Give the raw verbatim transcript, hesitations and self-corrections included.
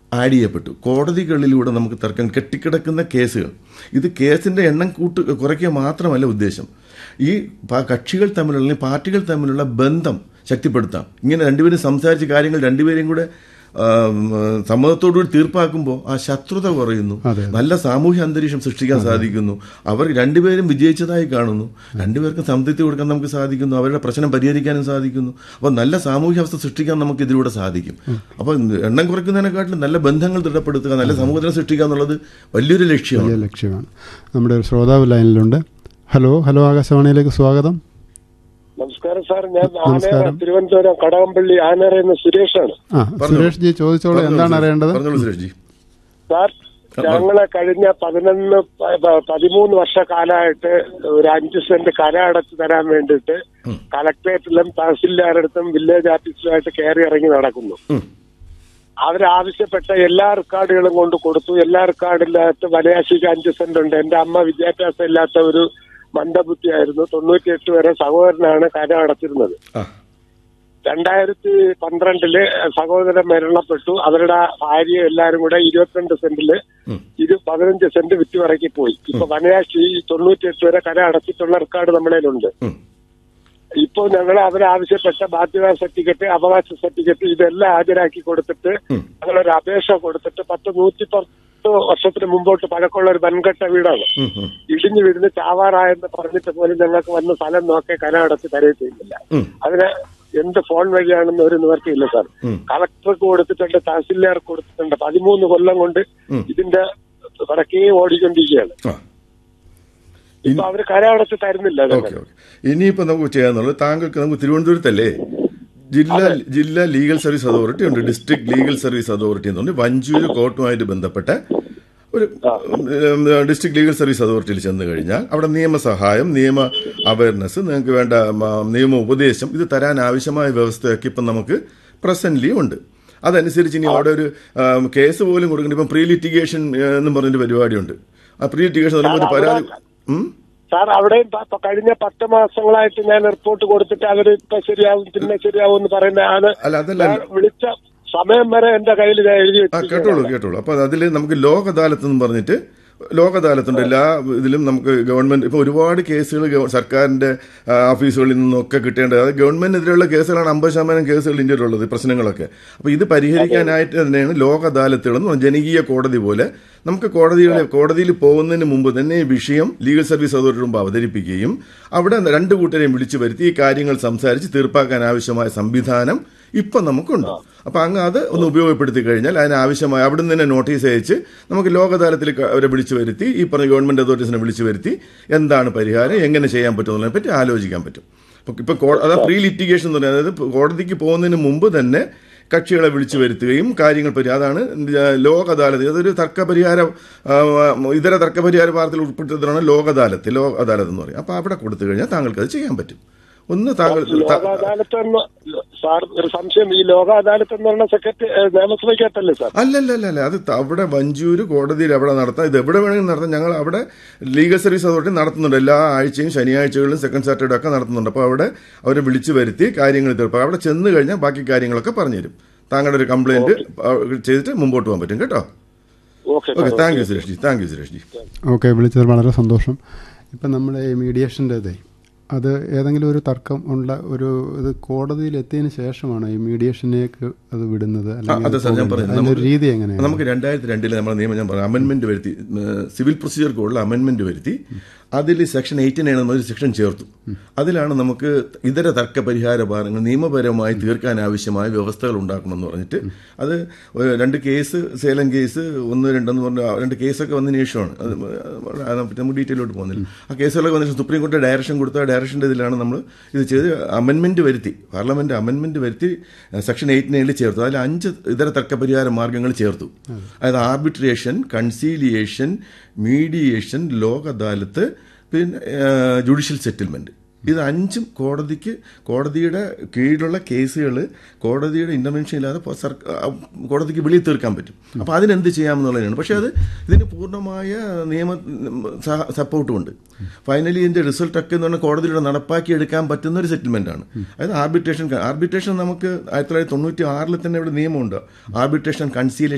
Add ചെയ്യപ്പെട്ടു. കോടതികളിലൂടെ നമുക്ക് തർക്കം കെട്ടിക്കിടക്കുന്ന കേസുകൾ, ഇത് കേസിൻ്റെ എണ്ണം കൂട്ട് കുറയ്ക്കുക മാത്രമല്ല ഉദ്ദേശം, ഈ കക്ഷികൾ തമ്മിലുള്ള പാർട്ടികൾ തമ്മിലുള്ള ബന്ധം ശക്തിപ്പെടുത്താം. ഇങ്ങനെ രണ്ടുപേരും സംസാരിച്ച കാര്യങ്ങൾ രണ്ടുപേരെയും കൂടെ സമ്മതത്തോടുകൂടി തീർപ്പാക്കുമ്പോൾ ആ ശത്രുത കുറയുന്നു, നല്ല സാമൂഹ്യ അന്തരീക്ഷം സൃഷ്ടിക്കാൻ സാധിക്കുന്നു, അവർ രണ്ടുപേരും വിജയിച്ചതായി കാണുന്നു, രണ്ടുപേർക്കും സംതൃപ്തി കൊടുക്കാൻ നമുക്ക് സാധിക്കുന്നു, അവരുടെ പ്രശ്നം പരിഹരിക്കാനും സാധിക്കുന്നു. അപ്പോൾ നല്ല സാമൂഹ്യ അവസ്ഥ സൃഷ്ടിക്കാൻ നമുക്ക് ഇതിലൂടെ സാധിക്കും. അപ്പോൾ എണ്ണം കുറയ്ക്കുന്നതിനെക്കാട്ടിലും നല്ല ബന്ധങ്ങൾ ദൃഢപ്പെടുത്തുക, നല്ല സമൂഹത്തിനെ സൃഷ്ടിക്കുക എന്നുള്ളത് വലിയൊരു ലക്ഷ്യമാണ് ലക്ഷ്യമാണ് നമ്മുടെ ഒരു ശ്രോതാവ് ലൈനിലുണ്ട്. ഹലോ ഹലോ ആകാശവാണിയിലേക്ക് സ്വാഗതം. നമസ്കാരം സാർ, ഞാൻ ആനേറ തിരുവനന്തപുരം കടകംപള്ളി ആനേറ എന്ന സുരേഷാണ്. സുരേഷ് ജി ചോദിച്ചോളൂ, എന്താണ് അറിയേണ്ടത്? സാർ, ഞങ്ങളെ കഴിഞ്ഞ പതിനൊന്ന് പതിമൂന്ന് വർഷക്കാലമായിട്ട് ഒരു അഞ്ച് സെന്റ് കര അടച്ചു തരാൻ വേണ്ടിയിട്ട് കളക്ടറേറ്റിലും തഹസിൽദാരടുത്തും വില്ലേജ് ഓഫീസിലുമായിട്ട് കയറി ഇറങ്ങി നടക്കുന്നു. അവരാവശ്യപ്പെട്ട എല്ലാ റെക്കോർഡുകളും കൊണ്ട് കൊടുത്തു. എല്ലാ റെക്കോർഡിനകത്ത് വനയാശിക്ക് അഞ്ച് സെന്റ് ഉണ്ട്. എന്റെ അമ്മ വിദ്യാഭ്യാസം ഇല്ലാത്ത ഒരു മന്ദബുദ്ധിയായിരുന്നു. തൊണ്ണൂറ്റിയെട്ട് വരെ സഹോദരനാണ് കര അടച്ചിരുന്നത്. രണ്ടായിരത്തി പന്ത്രണ്ടില് സഹോദരൻ മരണപ്പെട്ടു. അവരുടെ ഭാര്യ എല്ലാരും കൂടെ ഇരുപത്തിരണ്ട് സെന്റില് ഇത് പതിനഞ്ച് സെന്റ് വിറ്റുപറക്കി പോയി. ഇപ്പൊ വനയാശി തൊണ്ണൂറ്റിയെട്ട് വരെ കര അടച്ചിട്ടുള്ള റെക്കോർഡ് നമ്മളിലുണ്ട്. ഇപ്പോൾ ഞങ്ങൾ അവരാവശ്യപ്പെട്ട ബാധ്യതാ സർട്ടിഫിക്കറ്റ്, അവകാശ സർട്ടിഫിക്കറ്റ് ഇതെല്ലാം ഹാജരാക്കി കൊടുത്തിട്ട് ഞങ്ങളൊരു അപേക്ഷ കൊടുത്തിട്ട് പത്ത് നൂറ്റി പത്ത് വർഷത്തിന് മുമ്പോട്ട് പഴക്കമുള്ള ഒരു വൻകെട്ട വീടാണ്. ഇടിഞ്ഞു വീടിന് ചാവാറായെന്ന് പറഞ്ഞിട്ട് പോലും ഞങ്ങൾക്ക് വന്ന് സ്ഥലം നോക്കി കര അടച്ച് തരയിട്ടില്ല. അതിന് എന്ത് ഫോൺ വഴിയാണെന്ന് ഒരു നിവർത്തിയില്ല സാർ. കളക്ടർക്ക് കൊടുത്തിട്ടുണ്ട്, തഹസിൽദാർക്ക് കൊടുത്തിട്ടുണ്ട്. പതിമൂന്ന് കൊല്ലം കൊണ്ട് ഇതിന്റെ വടക്കേ ഓടിക്കൊണ്ടിരിക്കുകയാണ്. ഇപ്പൊ അവര് കര അടച്ച് തരുന്നില്ല. ഇനിയിപ്പോ നമുക്ക് ചെയ്യാന്നുള്ളത്, താങ്കൾക്ക് നമുക്ക് തിരുവനന്തപുരത്തല്ലേ ജില്ലാ ജില്ലാ ലീഗൽ സർവീസ് അതോറിറ്റി ഉണ്ട്, ഡിസ്ട്രിക്ട് ലീഗൽ സർവീസ് അതോറിറ്റി എന്ന് പറഞ്ഞ് വഞ്ചൂര് കോർട്ടുമായിട്ട് ബന്ധപ്പെട്ട ഒരു ഡിസ്ട്രിക്ട് ലീഗൽ സർവീസ് അതോറിറ്റിയിൽ ചെന്ന് കഴിഞ്ഞാൽ അവിടെ നിയമസഹായം, നിയമ അവയർനെസ്, നിങ്ങൾക്ക് വേണ്ട നിയമ ഉപദേശം ഇത് തരാൻ ആവശ്യമായ വ്യവസ്ഥയൊക്കെ ഇപ്പം നമുക്ക് പ്രസന്റ്ലി ഉണ്ട്. അതനുസരിച്ച് ഇനി അവിടെ ഒരു കേസ് പോലും കൊടുക്കേണ്ട, ഇപ്പം പ്രീ ലിറ്റിഗേഷൻ എന്നും പറഞ്ഞൊരു പരിപാടിയുണ്ട്. ആ പ്രീ ലിറ്റിഗേഷൻ നമുക്ക് പരാതി സാർ അവിടെയും കഴിഞ്ഞ പത്ത് മാസങ്ങളായിട്ട് ഞാൻ റിപ്പോർട്ട് കൊടുത്തിട്ട് അവര് ഇപ്പൊ ശരിയാവും പിന്നെ ശരിയാവും എന്ന് പറയുന്ന വിളിച്ച സമയം വരെ എന്റെ കയ്യിൽ എഴുതി വെച്ചു. കേട്ടോളൂ കേട്ടോളൂ അപ്പൊ അതിൽ നമുക്ക് ലോക് അദാലത്ത് എന്ന് പറഞ്ഞിട്ട് ലോക് അദാലത്തുണ്ട്. എല്ലാ ഇതിലും നമുക്ക് ഗവൺമെന്റ് ഇപ്പൊ ഒരുപാട് കേസുകൾ സർക്കാരിന്റെ ഓഫീസുകളിൽ നിന്നൊക്കെ കിട്ടേണ്ടത്, അത് ഗവൺമെന്റിനെതിരെയുള്ള കേസുകളാണ് അമ്പത് ശതമാനം കേസുകൾ ഇന്ത്യയിലുള്ളത്, പ്രശ്നങ്ങളൊക്കെ. അപ്പൊ ഇത് പരിഹരിക്കാനായിട്ട് തന്നെയാണ് ലോക് അദാലത്തുകൾ, ജനകീയ കോടതി പോലെ നമുക്ക് കോടതികളെ കോടതിയിൽ പോകുന്നതിന് മുമ്പ് തന്നെ ഈ വിഷയം ലീഗൽ സർവീസ് അതോറിറ്റി മുമ്പ് അവതരിപ്പിക്കുകയും അവിടെ രണ്ടു കൂട്ടരെയും വിളിച്ചു വരുത്തി ഈ കാര്യങ്ങൾ സംസാരിച്ച് തീർപ്പാക്കാൻ ആവശ്യമായ സംവിധാനം ഇപ്പം നമുക്കുണ്ട്. അപ്പൊ അങ്ങ് അത് ഒന്ന് ഉപയോഗപ്പെടുത്തി കഴിഞ്ഞാൽ അതിനാവശ്യമായ അവിടെ നിന്ന് തന്നെ നോട്ടീസ് അയച്ച് നമുക്ക് ലോക് അദാലത്തിൽ അവരെ വിളിച്ചു വരുത്തി ഈ പറഞ്ഞ ഗവൺമെന്റ് അതോറിറ്റീസിനെ വിളിച്ചു വരുത്തി എന്താണ് പരിഹാരം, എങ്ങനെ ചെയ്യാൻ പറ്റും എന്നതിനെ പറ്റി ആലോചിക്കാൻ പറ്റും. ഇപ്പൊ അതായത് പ്രീ ലിറ്റിഗേഷൻ എന്ന് പറയുന്നത്, അതായത് കോടതിക്ക് പോകുന്നതിന് മുമ്പ് തന്നെ കക്ഷികളെ വിളിച്ചു വരുത്തുകയും കാര്യങ്ങൾ പരി അതാണ് ലോക് അദാലത്ത്. അതൊരു തർക്കപരിഹാര ഇതര തർക്കപരിഹാര വാർത്തയിൽ ഉൾപ്പെടുത്തുന്നതാണ് ലോക് അദാലത്ത് ലോക് അദാലത്ത് എന്ന് പറയും. അപ്പൊ അവിടെ കൊടുത്തു കഴിഞ്ഞാൽ താങ്കൾക്ക് അത് ചെയ്യാൻ പറ്റും. ഒന്ന് താങ്കൾ ലോക അദാലത്ത് സാർ ഒരു സംശയം, ഈ ലോക അദാലത്ത് എന്ന് പറഞ്ഞ സെക്രട്ടറി നിയമസഭയ്ക്കകത്തല്ലേ സാർ? അല്ലല്ല, അത് അവിടെ വഞ്ചൂര് കോടതിയിൽ എവിടെ നടത്താം, ഇത് എവിടെ വേണമെങ്കിലും നടത്താം. ഞങ്ങൾ അവിടെ ലീഗൽ സർവീസ് അതോറിറ്റി നടത്തുന്നുണ്ട്. എല്ലാ ആഴ്ചയും ശനിയാഴ്ചകളിലും സെക്കൻഡ് സാറ്റർഡേ ഒക്കെ നടത്തുന്നുണ്ട്. അപ്പോൾ അവിടെ അവരെ വിളിച്ചു വരുത്തി കാര്യങ്ങൾ തീർപ്പാക്കും. അവിടെ ചെന്ന് കഴിഞ്ഞാൽ ബാക്കി കാര്യങ്ങളൊക്കെ പറഞ്ഞുതരും. താങ്കളുടെ ഒരു കംപ്ലൈന്റ് ചെയ്തിട്ട് മുമ്പോട്ട് പോകാൻ പറ്റും. കേട്ടോ? Okay, thank you Suresh G. Thank you Suresh G. Okay, വിളിച്ചത് വളരെ സന്തോഷം. ഇപ്പം നമ്മുടെ മീഡിയേഷൻ്റെതേ അത് ഏതെങ്കിലും ഒരു തർക്കം ഉള്ള ഒരു ഇത് കോടതിയിൽ എത്തിയതിനു ശേഷമാണ് ഈ മീഡിയേഷനിലേക്ക് അത് വിടുന്നത്, അല്ലെങ്കിൽ രീതി എങ്ങനെയാണ്? നമുക്ക് രണ്ടായിരത്തി രണ്ടില് നമ്മുടെ നിയമം ഞാൻ പറഞ്ഞു അമെന്റ്മെന്റ് വരുത്തി, സിവിൽ പ്രൊസീജിയർ കോഡിൽ അമെന്റ്മെന്റ് വരുത്തി. അതിൽ സെക്ഷൻ എയ്റ്റി നയൻ എന്നൊരു സെക്ഷൻ ചേർത്തു. അതിലാണ് നമുക്ക് ഇതര തർക്ക പരിഹാര ഭാരങ്ങൾ നിയമപരമായി തീർക്കാൻ ആവശ്യമായ വ്യവസ്ഥകൾ ഉണ്ടാക്കണമെന്ന് പറഞ്ഞിട്ട് അത് രണ്ട് കേസ്, സേലം കേസ് ഒന്ന് രണ്ടെന്ന് പറഞ്ഞ രണ്ട് കേസൊക്കെ വന്നതിന് ശേഷമാണ്. നമുക്ക് ഡീറ്റെയിലോട്ട് പോകുന്നില്ല. ആ കേസുകളൊക്കെ വന്നിട്ട് സുപ്രീം കോടതി ഡയറക്ഷൻ കൊടുത്ത ഡയറക്ഷൻ്റെ ഇതിലാണ് നമ്മൾ ഇത് ചെയ്ത് അമെന്റ്മെന്റ് വരുത്തി, പാർലമെന്റ് അമെന്റ്മെന്റ് വരുത്തി സെക്ഷൻ എയ്റ്റ് നയനിൽ ചേർത്തു. അതിൽ അഞ്ച് ഇതര തർക്ക പരിഹാര മാർഗങ്ങൾ ചേർത്തു. അതായത് arbitration, conciliation, mediation, Lok Adalat, പിന്നെ ജുഡീഷ്യൽ സെറ്റിൽമെന്റ്. ഇത് അഞ്ചും കോടതിക്ക് കോടതിയുടെ കീഴിലുള്ള കേസുകൾ കോടതിയുടെ ഇന്റർവെൻഷൻ ഇല്ലാതെ കോടതിക്ക് വെളിയിൽ തീർക്കാൻ പറ്റും. അപ്പോൾ അതിനെന്ത് ചെയ്യാമെന്നുള്ളതാണ്. പക്ഷേ അത് ഇതിന് പൂർണ്ണമായ നിയമ സപ്പോർട്ടുമുണ്ട്. ഫൈനലി ഇതിന്റെ റിസൾട്ടൊക്കെ എന്ന് പറഞ്ഞാൽ കോടതിയുടെ നടപ്പാക്കി എടുക്കാൻ പറ്റുന്ന ഒരു സെറ്റിൽമെന്റാണ്. അതായത് ആർബിട്രേഷൻ ആർബിട്രേഷൻ നമുക്ക് ആയിരത്തി തൊള്ളായിരത്തി തൊണ്ണൂറ്റി ആറിൽ തന്നെ ഇവിടെ നിയമമുണ്ട്. Arbitration, conciliation